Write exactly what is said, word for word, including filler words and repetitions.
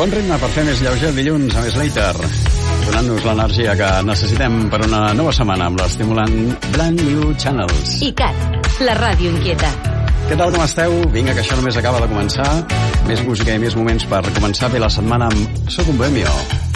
Bon ritme per fer més lleuger el dilluns a Més Later, donant-nos l'energia que necessitem per una nova setmana amb l'estimulant Brand New Channels. I Cat, la ràdio inquieta. Què tal, com esteu? Vinga, que això només acaba de començar. Més música i més moments per començar bé la setmana amb Soc un Bohemio.